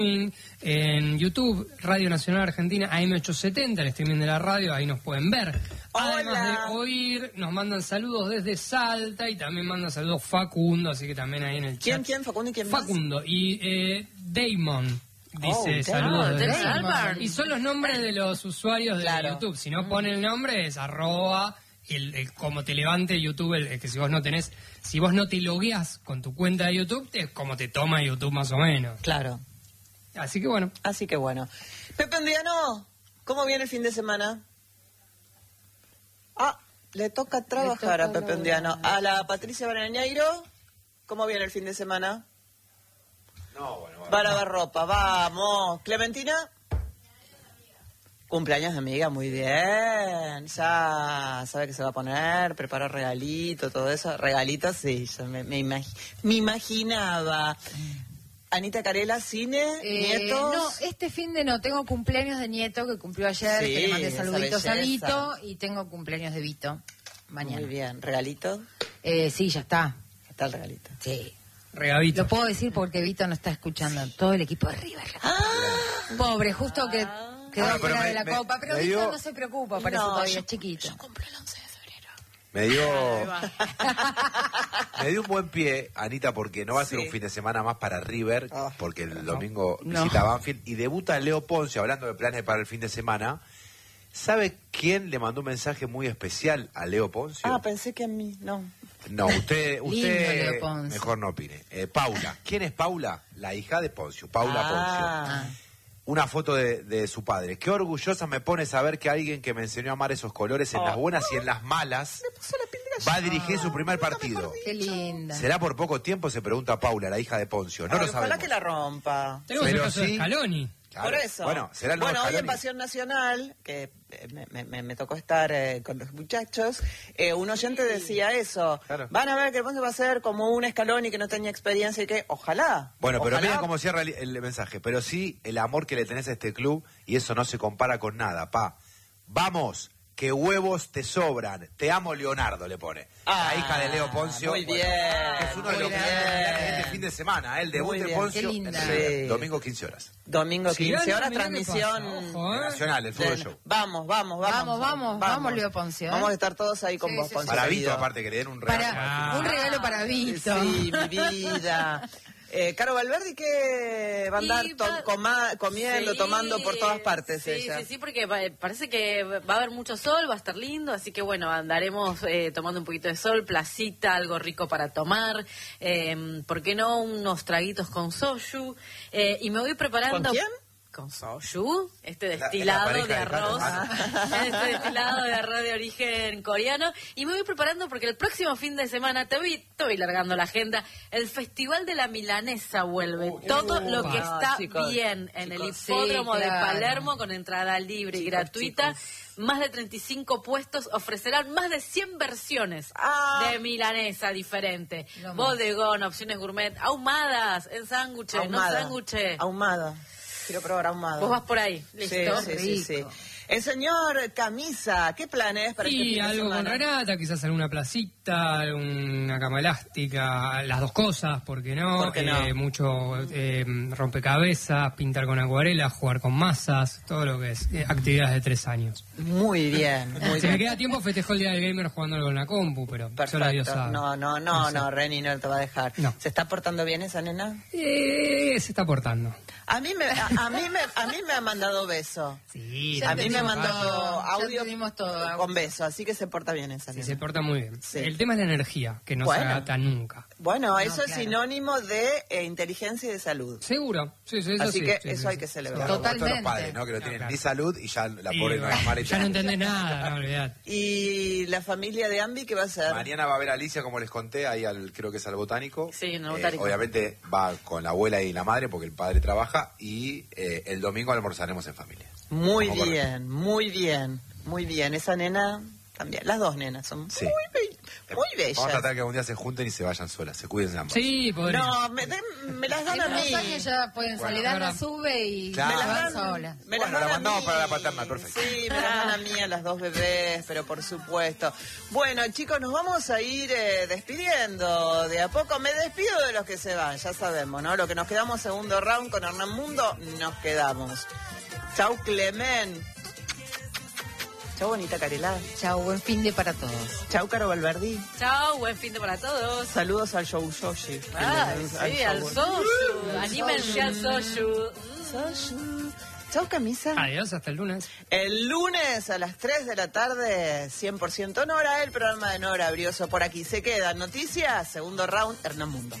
en YouTube, Radio Nacional Argentina, AM870, el streaming de la radio, ahí nos pueden ver. Además de oír, nos mandan saludos desde Salta y también mandan saludos Facundo, así que también ahí en el chat. ¿Quién? ¿Facundo y quién más? Facundo y Damon. Dice saludos desde Salta. Y son los nombres de los usuarios de YouTube. Si no pone el nombre es @ como te levante YouTube, que si vos no tenés, si vos no te logueás con tu cuenta de YouTube, es como te toma YouTube más o menos. Claro. Así que bueno. Pepe Andiano, ¿cómo viene el fin de semana? Le toca trabajar a Pepe Andiano. A la Patricia Barañeiro, ¿cómo viene el fin de semana? Va a lavar ropa, vamos. Clementina. Cumpleaños de amiga, muy bien. Ya sabe que se va a poner, preparar regalito, todo eso. Regalitos, sí, yo me imaginaba. Anita Carela, cine, nietos. No, este fin de no, tengo cumpleaños de nieto que cumplió ayer, que le mandé saluditos a Vito, y tengo cumpleaños de Vito mañana. Muy bien, ¿regalito? Sí, ya está. Está el regalito. Sí. Regalito. Lo puedo decir porque Vito no está escuchando, todo el equipo de River. Pobre, justo que quedó fuera de la copa, pero Vito no se preocupa, parece todavía es chiquito. Yo cumplo el 11 de febrero. Me dio un buen pie, Anita, porque no va a ser un fin de semana más para River, porque el domingo visita Banfield y debuta Leo Ponce, hablando de planes para el fin de semana. ¿Sabe quién le mandó un mensaje muy especial a Leo Ponce? Pensé que a mí, no. No, usted Leo Ponce. Mejor no opine. Paula. ¿Quién es Paula? La hija de Poncio, Paula Poncio. Una foto de su padre. Qué orgullosa me pone saber que alguien que me enseñó a amar esos colores en las buenas y en las malas va a dirigir su primer partido. Qué linda. ¿Será por poco tiempo? Se pregunta Paula, la hija de Poncio. No lo sabemos. Ojalá que la rompa. Tenemos el caso de Scaloni. Claro. Por eso. Bueno, será el nuevo hoy en Scaloni. Pasión Nacional, que me tocó estar con los muchachos, un oyente decía eso. Claro. Van a ver que Ponce va a ser como un Scaloni que no tenía experiencia y que ojalá. Bueno, pero miren cómo cierra el mensaje. Pero sí, el amor que le tenés a este club, y eso no se compara con nada, pa. Vamos, que huevos te sobran. Te amo, Leonardo, le pone. La hija de Leo Poncio. Muy bien. Que es uno de los planes este fin de semana. El debut de Poncio. Qué linda. Domingo 15 horas. Domingo 15 horas, mirá transmisión Nacional, el fútbol show. Vamos, Leo Ponce. Vamos a estar todos ahí con vos, sí, Ponce. Para querido. Vito, aparte, que le den un regalo. Un regalo para Vito. Sí, mi vida. Caro Valverdi, que va a andar comiendo, tomando por todas partes ella. Sí, porque parece que va a haber mucho sol, va a estar lindo, así que bueno, andaremos tomando un poquito de sol, placita, algo rico para tomar, ¿por qué no? Unos traguitos con soju, y me voy preparando... ¿Con quién? Con soju, este destilado de arroz, este destilado de arroz de origen coreano, y me voy preparando porque el próximo fin de semana, estoy largando la agenda, el Festival de la Milanesa vuelve, todo lo que está bien en el hipódromo de Palermo, con entrada libre y gratuita, más de 35 puestos, ofrecerán más de 100 versiones de milanesa diferente, bodegón, opciones gourmet, ahumadas, en sándwiches, no sándwiches. Ahumada. Quiero probar ahumado. Vos vas por ahí, listo. Sí. El señor Camisa, ¿qué planes para este fin de algo semana? con Renata, quizás alguna placita, una cama elástica, las dos cosas, ¿por qué no? ¿Por qué no? Mucho rompecabezas, pintar con acuarela, jugar con masas, todo lo que es actividades de 3 años. Muy bien, muy Si bien. me queda tiempo, festejo el día del gamer jugando algo en la compu, pero solo Dios sabe. No, Reni no te va a dejar. No. ¿Se está portando bien esa nena? Se está portando. A mí me ha mandado beso. Sí, A mí me mandó ya audio entendimos todo. con beso, así que se porta bien esa sí, nena. se porta muy bien. Sí. El tema es la energía, que no se agata nunca. Bueno, eso es claro. sinónimo de inteligencia y de salud. Seguro, sí, eso Así sí. que sí, eso sí, hay sí. que celebrar. Claro, como todos los Totalmente. padres, ¿no? Que no tienen Claro. ni salud y ya la Y, pobre no es mala. ya no entendés nada, no olvidate. ¿Y la familia de Ambi qué va a hacer? Mañana va a ver a Alicia, como les conté, ahí creo que es al Botánico. Sí, en el Botánico. Obviamente va con la abuela y la madre, porque el padre trabaja, y el domingo almorzaremos en familia. Muy Vamos a bien, muy bien, muy bien. Esa nena también, las dos nenas son Sí. muy bellas. Muy bellas. Vamos a tratar que algún día se junten y se vayan solas, se cuiden ambas. Sí, podría. No, me las dan a mí. Los años ya pueden salir, Ana sube y Claro. se van sola. Me las Bueno, dan la a mandamos mí. para la paterna, perfecto. Sí, me las dan a mí, a las dos bebés, pero por supuesto. Bueno, chicos, nos vamos a ir despidiendo de a poco. Me despido de los que se van, ya sabemos, ¿no? Lo que nos quedamos segundo round con Hernán Mundo, nos quedamos. Chau, Clemen. Chau, bonita Carela. Chao, buen fin de para todos. Chau, Caro Valverdi. Chao, buen fin de para todos. Saludos al show Yoshi. Sí, al Soju. Anímense al Soju. Chau, Camisa. Adiós, hasta el lunes. El lunes a las 3 de la tarde, 100% Nora, el programa de Nora Brioso por aquí. Se quedan noticias, segundo round, Hernán Mundo.